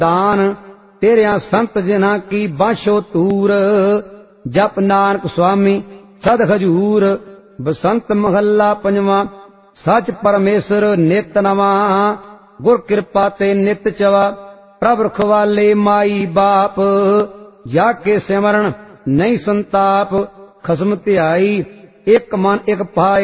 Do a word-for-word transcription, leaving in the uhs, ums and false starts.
दान तेरिया संत जिन्हां की बाशो तूर। जप नानक स्वामी सद हजूर। बसंत महला पंजवा। सच परमेश्वर नित नवा। गुर कृपा ते नित चवा। प्रभ रखवाले माई बाप। जाके सिमरन नहीं संताप। खसम ध्याई एक मन एक पाए।